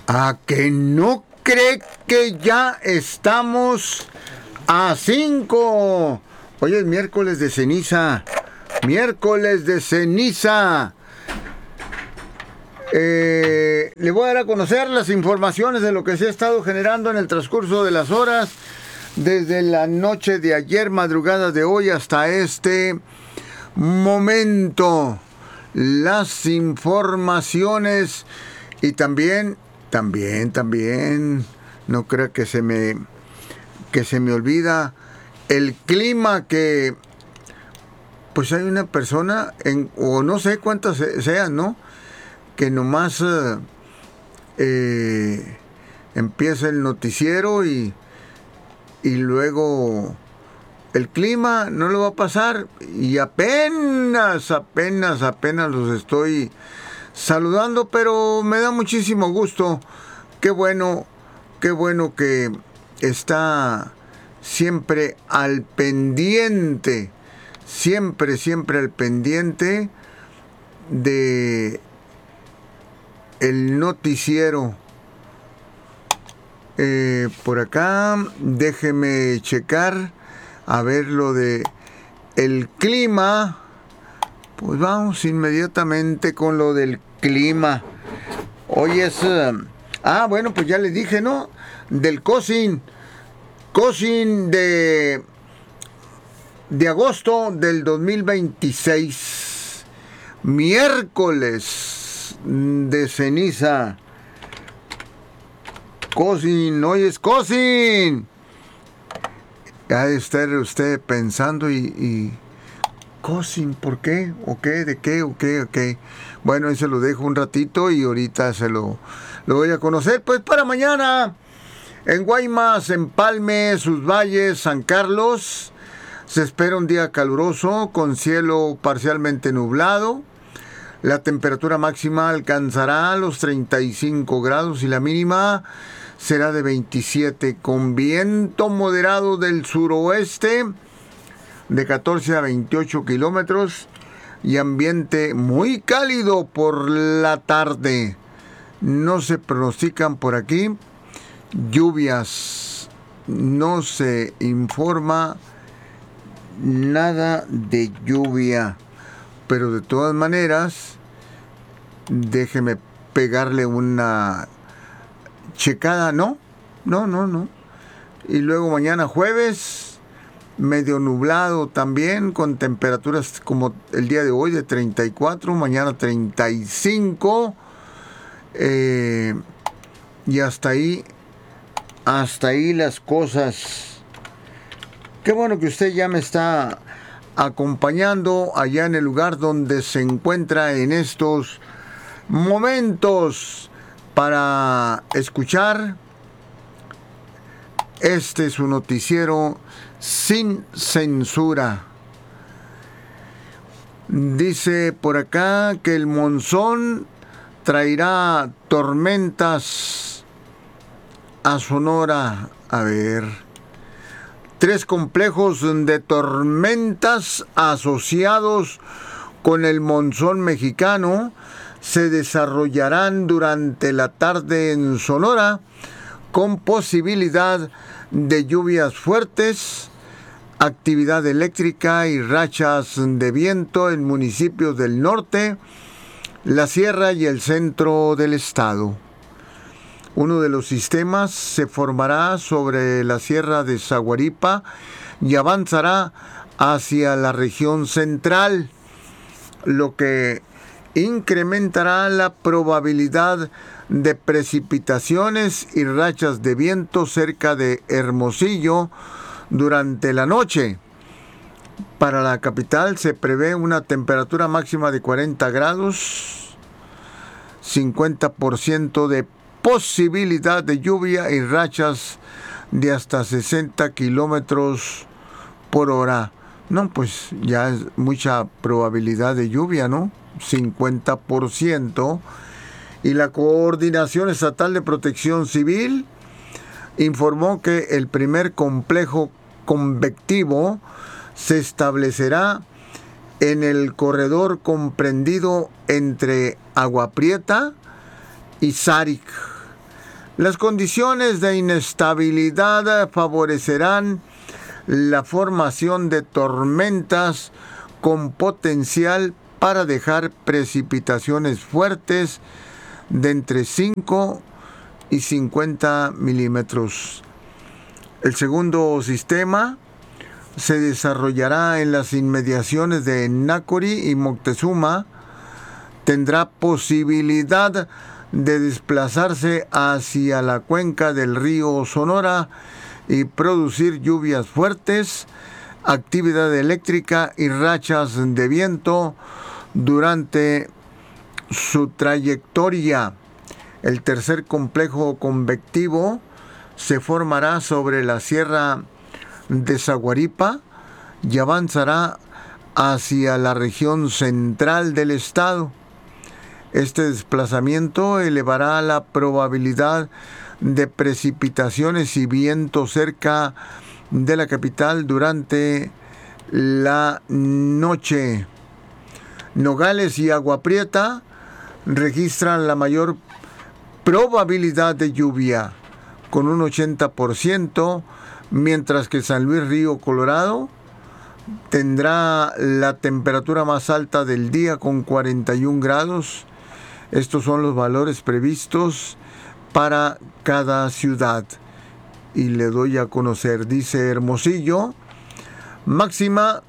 ¿A que no cree que ya estamos a 5? Hoy es miércoles de ceniza. Miércoles de ceniza. Le voy a dar a conocer las informaciones de lo que se ha estado generando en el transcurso de las horas, desde la noche de ayer, madrugada de hoy, hasta este momento. Las informaciones y también, no creo que se me olvida el clima, que pues hay una persona, o no sé cuántas sean, ¿no?, que nomás empieza el noticiero y luego el clima no lo va a pasar, y apenas los estoy saludando, pero me da muchísimo gusto. Qué bueno que está siempre al pendiente, siempre al pendiente de el noticiero. Por acá, déjeme checar a ver lo de el clima. Pues vamos inmediatamente con lo del clima. Hoy es... bueno, pues ya les dije, ¿no?, del COSIN de agosto del 2026. Miércoles de ceniza. COSIN, hoy es COSIN. Ha de estar usted pensando y COSIN, ¿por qué? ¿O qué? ¿De qué? ¿O qué? ¿O qué? Bueno, ahí se lo dejo un ratito y ahorita se lo voy a conocer. Pues para mañana, en Guaymas, Empalme, Sus Valles, San Carlos, se espera un día caluroso con cielo parcialmente nublado. La temperatura máxima alcanzará los 35 grados y la mínima será de 27, con viento moderado del suroeste de 14 a 28 kilómetros y ambiente muy cálido por la tarde. No se pronostican por aquí lluvias, no se informa nada de lluvia, pero de todas maneras déjeme pegarle una checada. No. Y luego mañana jueves, medio nublado también, con temperaturas como el día de hoy de 34, mañana 35, y hasta ahí las cosas. Qué bueno que usted ya me está acompañando allá en el lugar donde se encuentra en estos momentos para escuchar su noticiero sin censura. Dice por acá que el monzón traerá tormentas a Sonora. A ver, 3 complejos de tormentas asociados con el monzón mexicano se desarrollarán durante la tarde en Sonora, con posibilidad de lluvias fuertes, actividad eléctrica y rachas de viento en municipios del norte, la sierra y el centro del estado. Uno de los sistemas se formará sobre la sierra de Zaguaripa y avanzará hacia la región central, lo que incrementará la probabilidad de precipitaciones y rachas de viento cerca de Hermosillo durante la noche. Para la capital se prevé una temperatura máxima de 40 grados, 50% de posibilidad de lluvia y rachas de hasta 60 kilómetros por hora. No, pues ya es mucha probabilidad de lluvia, ¿no? 50%. Y la Coordinación Estatal de Protección Civil informó que el primer complejo convectivo se establecerá en el corredor comprendido entre Agua Prieta y Zarik, Las condiciones de inestabilidad favorecerán la formación de tormentas con potencial para dejar precipitaciones fuertes de entre 5 y 50 milímetros. El segundo sistema se desarrollará en las inmediaciones de Nacorí y Moctezuma. Tendrá posibilidad de desplazarse hacia la cuenca del río Sonora y producir lluvias fuertes, actividad eléctrica y rachas de viento durante su trayectoria. El tercer complejo convectivo se formará sobre la sierra de Zaguaripa y avanzará hacia la región central del estado. Este desplazamiento elevará la probabilidad de precipitaciones y viento cerca de la capital durante la noche. Nogales y Agua Prieta registran la mayor probabilidad de lluvia, con un 80%, mientras que San Luis Río Colorado tendrá la temperatura más alta del día con 41 grados. Estos son los valores previstos para cada ciudad. Y le doy a conocer, dice Hermosillo, máxima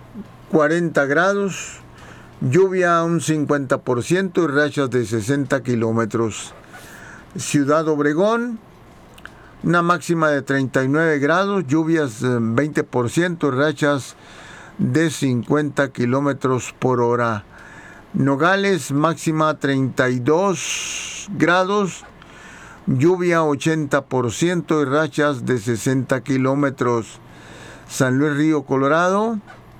40 grados, lluvia un 50% y rachas de 60 kilómetros. Ciudad Obregón, una máxima de 39 grados, lluvias 20% y rachas de 50 kilómetros por hora. Nogales, máxima 32 grados, lluvia 80% y rachas de 60 kilómetros. San Luis Río Colorado,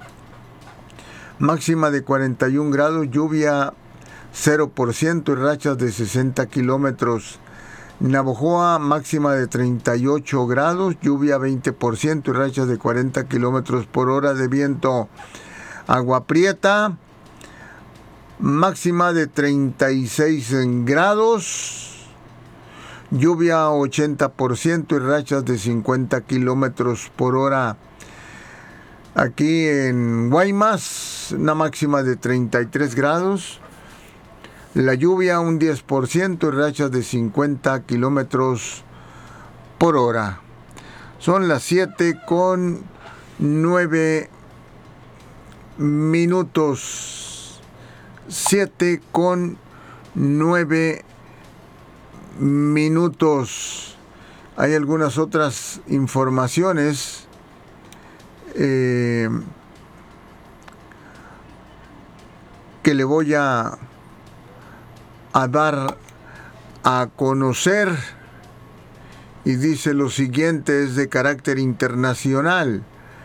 máxima de 41 grados, lluvia 0% y rachas de 60 kilómetros. Navojoa, máxima de 38 grados, lluvia 20% y rachas de 40 kilómetros por hora de viento. Agua Prieta, máxima de 36 grados, lluvia 80% y rachas de 50 kilómetros por hora. Aquí en Guaymas, una máxima de 33 grados, la lluvia un 10% y rachas de 50 kilómetros por hora. Son las 7:09 minutos. 7:09 minutos. Hay algunas otras informaciones que le voy a dar a conocer, y dice lo siguiente, es de carácter internacional.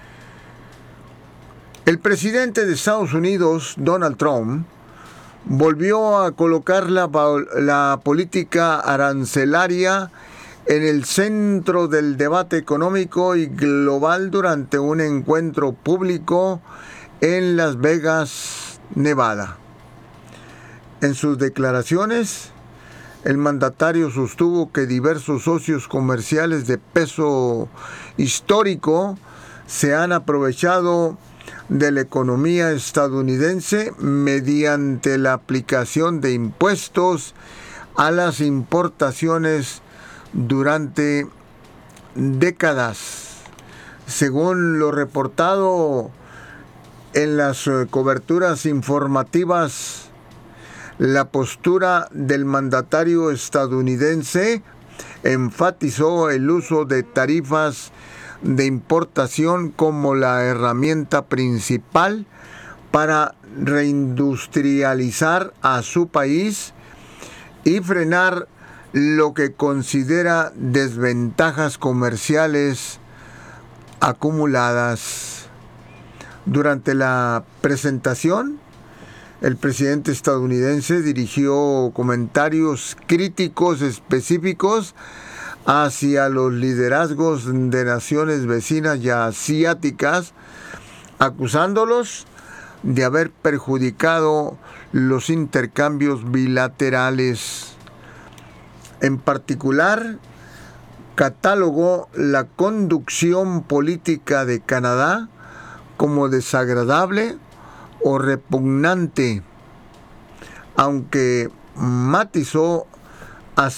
El presidente de Estados Unidos, Donald Trump, volvió a colocar la política arancelaria en el centro del debate económico y global durante un encuentro público en Las Vegas, Nevada. En sus declaraciones, el mandatario sostuvo que diversos socios comerciales de peso histórico se han aprovechado de la economía estadounidense mediante la aplicación de impuestos a las importaciones durante décadas. Según lo reportado en las coberturas informativas, la postura del mandatario estadounidense enfatizó el uso de tarifas de importación como la herramienta principal para reindustrializar a su país y frenar lo que considera desventajas comerciales acumuladas. Durante la presentación, el presidente estadounidense dirigió comentarios críticos específicos hacia los liderazgos de naciones vecinas y asiáticas, acusándolos de haber perjudicado los intercambios bilaterales. En particular, catalogó la conducción política de Canadá como desagradable o repugnante, aunque matizó